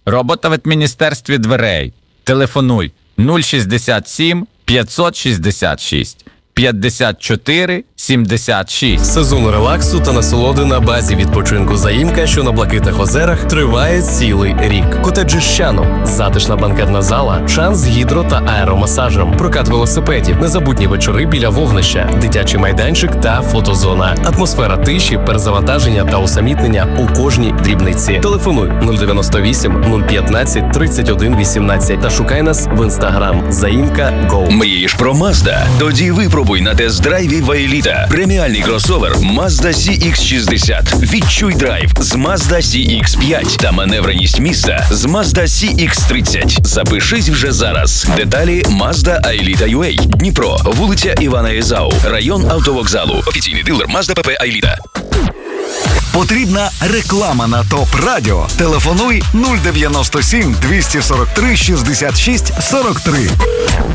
Робота в міністерстві дверей. Телефонуй 067 566 54 76. Сезон релаксу та насолоди на базі відпочинку «Заїмка», що на Блакитних озерах, триває цілий рік. Котеджі «Щано», затишна банкетна зала, шанс з гідро- та аеромасажем, прокат велосипедів, незабутні вечори біля вогнища, дитячий майданчик та фотозона, атмосфера тиші, перезавантаження та усамітнення у кожній дрібниці. Телефонуй 098 015 31 18 та шукай нас в інстаграм «Заїмка Go». Мрієш про Mazda? Тоді випробуй на тест-драйві Ваеліта. Преміальний кросовер Mazda CX-60. Відчуй драйв з Mazda CX-5 та маневреність міста з Mazda CX-30. Запишись вже зараз. Деталі Mazda Aelita.ua. Дніпро, вулиця Івана Єзау, район автовокзалу. Офіційний дилер Mazda ПП Aelita. Потрібна реклама на ТОП Радіо. Телефонуй 097 243 66 43.